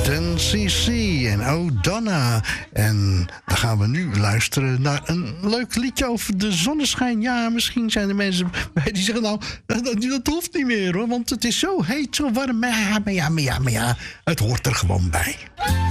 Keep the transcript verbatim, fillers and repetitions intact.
ten C C en Oh Donna. En dan gaan we nu luisteren naar een leuk liedje over de zonneschijn. Ja, misschien zijn er mensen bij die zeggen... nou, dat, dat hoeft niet meer, hoor. Want het is zo heet, zo warm. Maar ja, maar ja, maar ja, maar ja het hoort er gewoon bij.